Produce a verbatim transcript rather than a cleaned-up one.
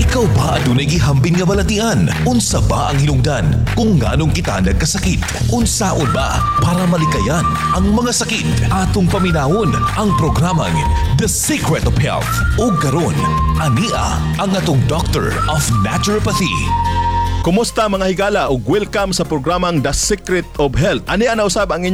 Ikaw ba adunay gihambin nga balatian? Unsa ba ang hinungdan? Kung nganong kita nagkasakit? Unsaon ba para malikayan ang mga sakit? Atong paminawon ang programang The Secret of Health. O karon, ania ang atong Doctor of Naturopathy. Kumusta mga higala ug welcome sa programang The Secret of Health. Ani ana usab ang